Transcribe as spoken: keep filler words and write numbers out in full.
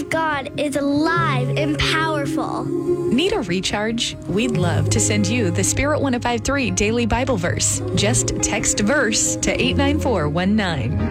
of God is alive and powerful. Need a recharge? We'd love to send you the Spirit ten fifty-three Daily Bible Verse. Just text verse to eight nine four one nine.